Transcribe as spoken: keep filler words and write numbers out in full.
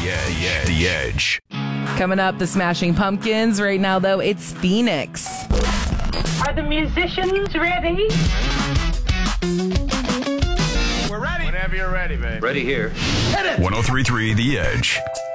Edge. The Edge. The Edge. Coming up, the Smashing Pumpkins. Right now, though, it's Phoenix. Are the musicians ready? We're ready. Whenever you're ready, babe. Ready here. one oh three point three The Edge.